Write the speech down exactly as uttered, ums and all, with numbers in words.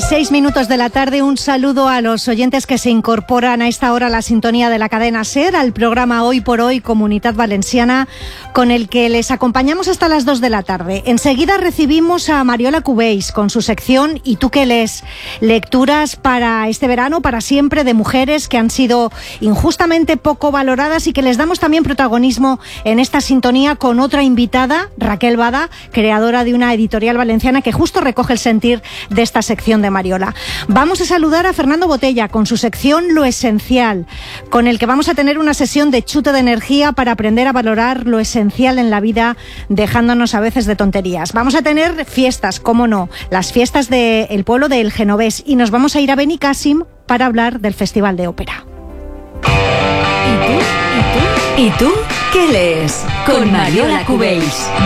Seis minutos de la tarde, un saludo a los oyentes que se incorporan a esta hora a la sintonía de la cadena SER, al programa Hoy por Hoy Comunitat Valenciana, con el que les acompañamos hasta las dos de la tarde. Enseguida recibimos a Mariola Cubells con su sección ¿Y tú qué lees? Lecturas para este verano, para siempre, de mujeres que han sido injustamente poco valoradas y que les damos también protagonismo en esta sintonía con otra invitada, Raquel Bada, creadora de una editorial valenciana que justo recoge el sentir de esta sección de Mariola. Vamos a saludar a Fernando Botella con su sección Lo Esencial, con el que vamos a tener una sesión de chute de energía para aprender a valorar lo esencial en la vida, dejándonos a veces de tonterías. Vamos a tener fiestas, cómo no, las fiestas del pueblo del Genovés, y nos vamos a ir a Benicàssim para hablar del Festival de Ópera. ¿Y tú? ¿Y tú? ¿Y tú qué lees? Con Mariola Cubells,